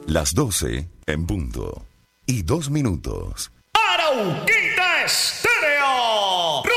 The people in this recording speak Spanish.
Las 12 en punto. Y 2 minutos. Arauquita Estéreo.